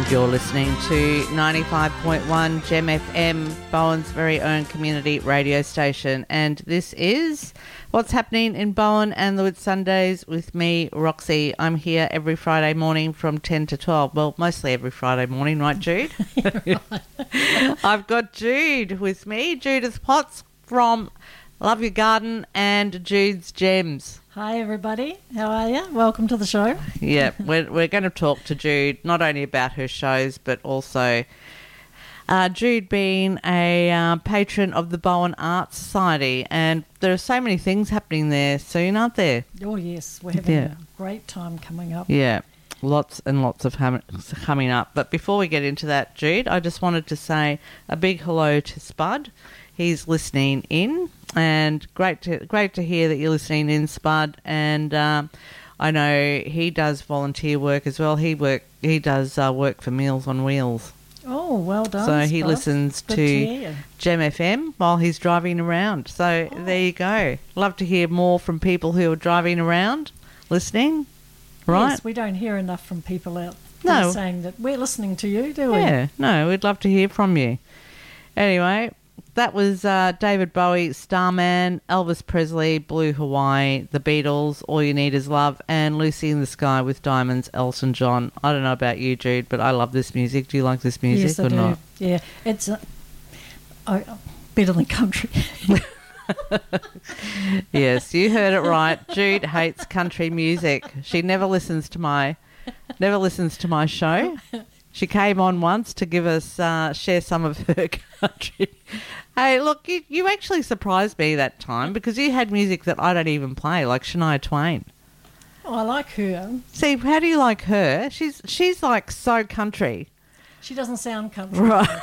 You're listening to 95.1 Gem FM, Bowen's very own community radio station. And this is What's Happening in Bowen and the Whitsundays with me, Roxy. I'm here every Friday morning from 10 to 12. Well, mostly every Friday morning, right, Jude? I've got Jude with me, Judith Potts from Love Your Garden and Jude's Gems. Hi everybody, how are you? Welcome to the show. Yeah, we're going to talk to Jude not only about her shows but also Jude being a patron of the Bowen Arts Society, and there are so many things happening there soon, aren't there? Oh yes, we're having a great time coming up. Yeah, lots and lots of coming up. But before we get into that, Jude, I just wanted to say a big hello to Spud. He's listening in. And great to hear that you're listening in, Spud. And I know he does volunteer work as well. He does work for Meals on Wheels. Oh, well done. So he listens to Gem FM while he's driving around. So there you go. Love to hear more from people who are driving around, listening. Right? Yes, we don't hear enough from people out there saying that we're listening to you, do we? Yeah, no, we'd love to hear from you. Anyway. That was David Bowie, Starman, Elvis Presley, Blue Hawaii, The Beatles, All You Need Is Love, and Lucy in the Sky with Diamonds, Elton John. I don't know about you, Jude, but I love this music. Do you like this music yes, I do. not? Yeah, it's better than country. Yes, you heard it right. Jude hates country music. She never listens to my show. She came on once to give us share some of her country. Hey, look, you actually surprised me that time because you had music that I don't even play, like Shania Twain. Oh, I like her. See, how do you like her? She's like so country. She doesn't sound country. Right.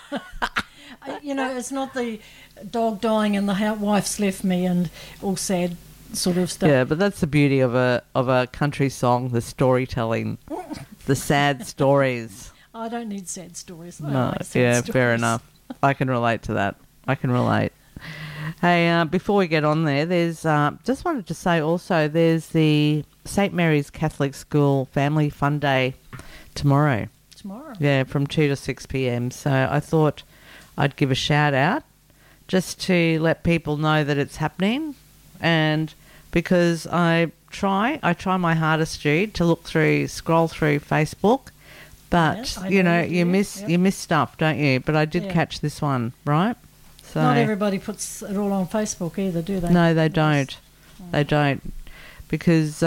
You know, it's not the dog dying and the wife's left me and all sad sort of stuff. Yeah, but that's the beauty of a country song, the storytelling, the sad stories. I don't need sad stories. Stories. Fair enough. I can relate to that. I can relate. Hey, before we get on there, there's just wanted to say also there's the St. Mary's Catholic School Family Fun Day tomorrow. Tomorrow? Yeah, from 2 to 6 p.m. So I thought I'd give a shout out just to let people know that it's happening, and because I try my hardest, Jude, to scroll through Facebook. But, yeah, you miss stuff, don't you? But I did catch this one, right? So not everybody puts it all on Facebook either, do they? No, they don't. They don't. Because,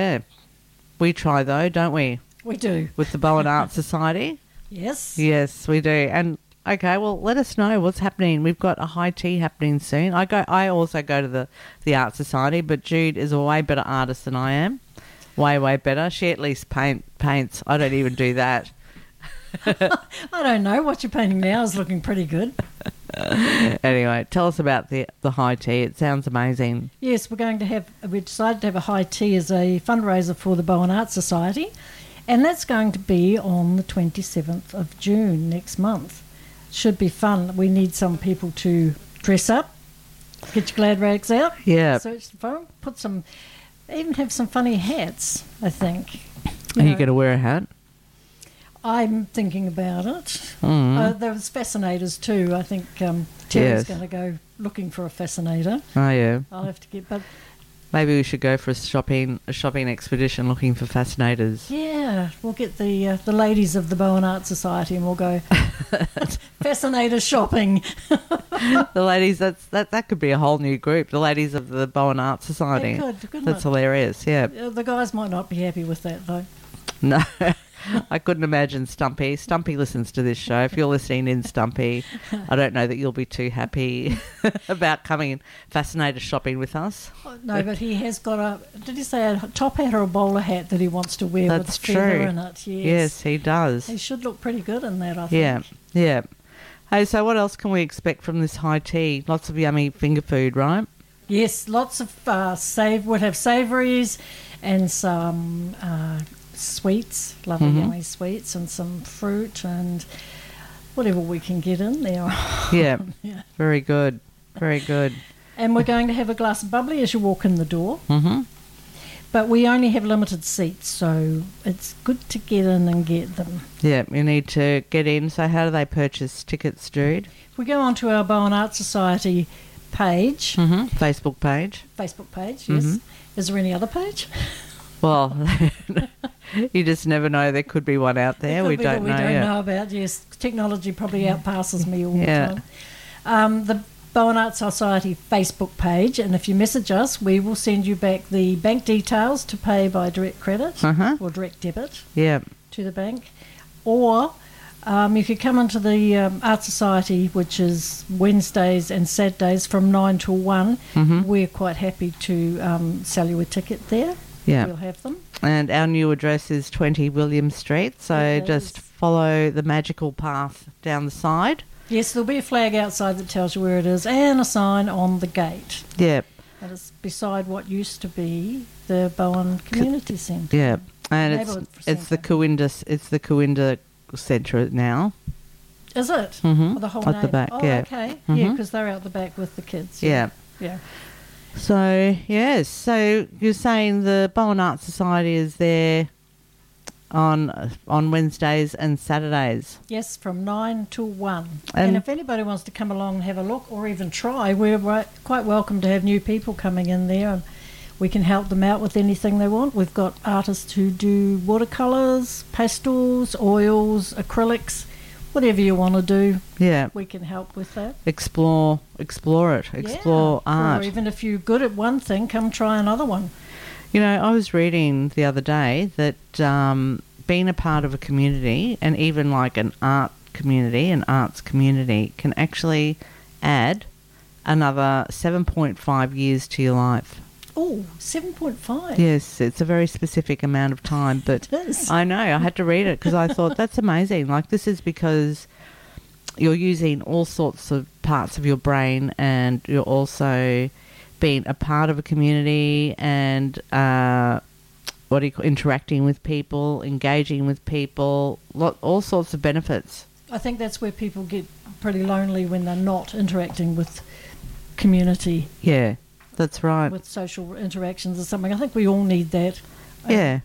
we try though, don't we? We do. With the Bowen Arts Society? Yes. Yes, we do. And, okay, well, let us know what's happening. We've got a high tea happening soon. I also go to the Arts Society, but Jude is a way better artist than I am. Way, way better. She at least paints. I don't even do that. I don't know. What you're painting now is looking pretty good. Anyway, tell us about the high tea. It sounds amazing. Yes, we decided to have a high tea as a fundraiser for the Bowen Arts Society, and that's going to be on the 27th of June next month. Should be fun. We need some people to dress up, get your glad rags out, search the phone, even have some funny hats, I think. Are you going to wear a hat? I'm thinking about it. Mm. There was fascinators too. I think Terry's going to go looking for a fascinator. Oh, yeah. I'll have to get... But maybe we should go for a shopping expedition looking for fascinators. Yeah, we'll get the ladies of the Bowen Arts Society and we'll go fascinator shopping. The ladies, that could be a whole new group. The ladies of the Bowen Arts Society. It could, couldn't That's hilarious, yeah. The guys might not be happy with that though. No. I couldn't imagine Stumpy. Stumpy listens to this show. If you're listening in, Stumpy, I don't know that you'll be too happy about coming fascinator shopping with us. No, but he has got did he say a top hat or a bowler hat that he wants to wear with a feather in it? Yes, he does. He should look pretty good in that, I think. Yeah. Hey, so what else can we expect from this high tea? Lots of yummy finger food, right? Yes, lots of we'll have savouries and some... sweets, lovely yummy sweets, and some fruit and whatever we can get in there. Yeah. Very good. Very good. And we're going to have a glass of bubbly as you walk in the door. Mm-hmm. But we only have limited seats, so it's good to get in and get them. Yeah, you need to get in. So how do they purchase tickets, Jude? If we go onto our Bowen Art Society page, Facebook page. Facebook page, yes. Is there any other page? Well, you just never know. There could be one out there. We don't know about. Yes, technology probably outpasses me all the time. The Bowen Art Society Facebook page, and if you message us, we will send you back the bank details to pay by direct credit or direct debit to the bank. Or if you come into the Art Society, which is Wednesdays and Saturdays from 9 till 1, we're quite happy to sell you a ticket there. Yeah. We'll have them. And our new address is 20 William Street, so just follow the magical path down the side. Yes, there'll be a flag outside that tells you where it is and a sign on the gate. Yeah. And it's beside what used to be the Bowen Community Centre. Yeah. And it's the Cooinda Centre now. Is it? Mm-hmm. The whole at name? the back, yeah. Okay. Mm-hmm. Yeah, because they're out the back with the kids. Yeah. Yeah. So, yes. So you're saying the Bowen Art Society is there on Wednesdays and Saturdays? Yes, from 9 till 1. And if anybody wants to come along and have a look or even try, we're quite welcome to have new people coming in there, and we can help them out with anything they want. We've got artists who do watercolours, pastels, oils, acrylics, whatever you want to do. Yeah. We can help with that. Explore art. Or even if you're good at one thing, come try another one. You know, I was reading the other day that being a part of a community, and even like an art community, an arts community, can actually add another 7.5 years to your life. Oh, 7.5. Yes, it's a very specific amount of time, but it is. I know, I had to read it because I thought that's amazing. Like, this is because you're using all sorts of parts of your brain, and you're also being a part of a community and interacting with people, engaging with people, all sorts of benefits. I think that's where people get pretty lonely when they're not interacting with community. Yeah. That's right. With social interactions or something. I think we all need that. Yeah.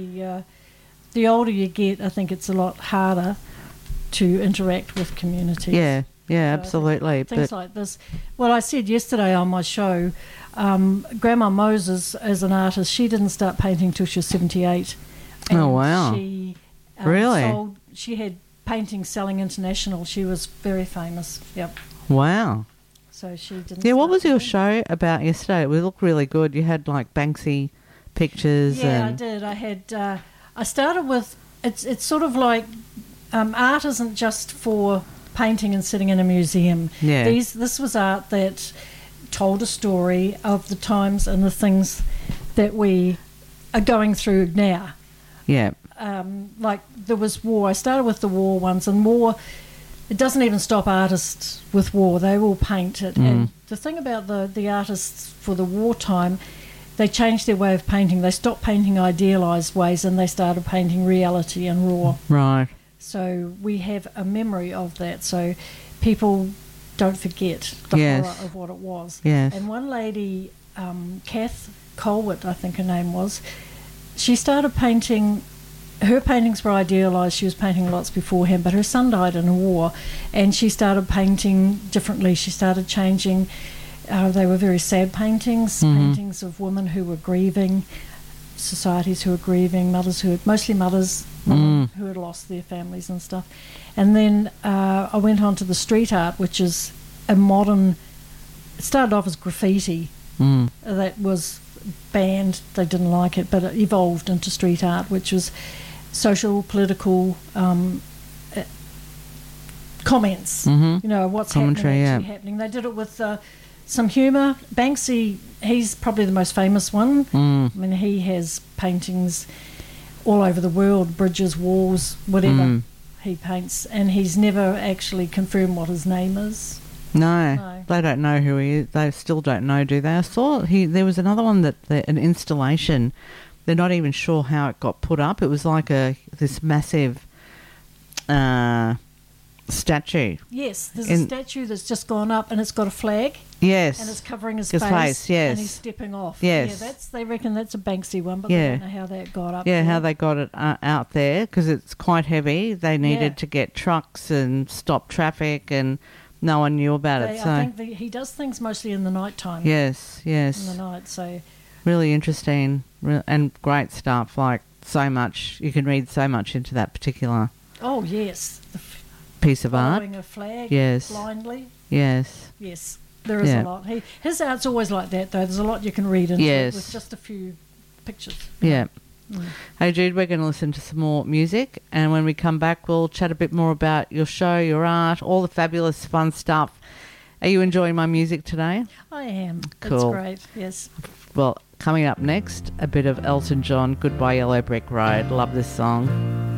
The older you get, I think it's a lot harder to interact with communities. Yeah, absolutely. Things like this. Well, I said yesterday on my show, Grandma Moses, as an artist, she didn't start painting till she was 78. Oh, wow. She, really? She had paintings selling international. She was very famous. Yep. Wow. So she didn't. Yeah, what was your show about yesterday? It looked really good. You had like Banksy pictures. Yeah, I did. I had. I started with. It's sort of like art isn't just for painting and sitting in a museum. Yeah. This was art that told a story of the times and the things that we are going through now. Yeah. Like there was war. I started with the war ones, and war. It doesn't even stop artists with war. They will paint it. And the thing about the artists for the wartime, they changed their way of painting. They stopped painting idealised ways and they started painting reality and raw. Right. So we have a memory of that. So people don't forget the horror of what it was. Yes. And one lady, Kath Colwitt, I think her name was, she started painting. Her paintings were idealised. She was painting lots beforehand, but her son died in a war, and she started painting differently. She started changing. They were very sad paintings, paintings of women who were grieving, societies who were grieving, mostly mothers who had lost their families and stuff. And then I went on to the street art, which is a modern. It started off as graffiti. That was banned. They didn't like it, but it evolved into street art, which was social, political comments. You know, what's happening. They did it with some humour. Banksy, he's probably the most famous one. I mean, he has paintings all over the world, bridges, walls, whatever he paints, and he's never actually confirmed what his name is. No, they don't know who he is. They still don't know, do they? I saw there was another one an installation. They're not even sure how it got put up. It was like this massive statue. Yes, there's a statue that's just gone up and it's got a flag. Yes. And it's covering his face. Yes. And Yes. he's stepping off. Yes. Yeah, they reckon that's a Banksy one, but they don't know how that got up. Yeah, there. how they got it out there, because it's quite heavy. They needed to get trucks and stop traffic, and no one knew about it. So I think he does things mostly in the night time. Yes, yes. In the night, so... Really interesting and great stuff. Like, so much, you can read so much into that particular... Oh, yes. Piece of art. Following a flag Yes. blindly. Yes. Yes, there is a lot. His art's always like that, though. There's a lot you can read into it with just a few pictures. Yeah. Hey, Jude, we're going to listen to some more music, and when we come back, we'll chat a bit more about your show, your art, all the fabulous fun stuff. Are you enjoying my music today? I am. Cool. It's great, yes. Well, coming up next, a bit of Elton John, Goodbye Yellow Brick Road. Love this song.